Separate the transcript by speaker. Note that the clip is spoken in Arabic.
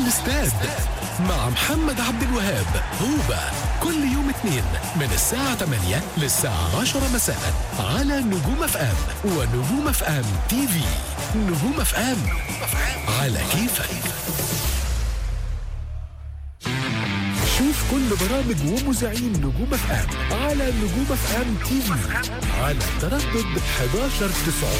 Speaker 1: الاستاد مع محمد عبد الوهاب. هوبا كل يوم اثنين من الساعة 8 للساعة 10 مساء على نجوم اف ام ونجوم اف ام تي في. نجوم اف ام على كيفك. شوف كل برامج ومذيعين نجوم اف ام على نجوم اف ام تي في على تردد 11 900.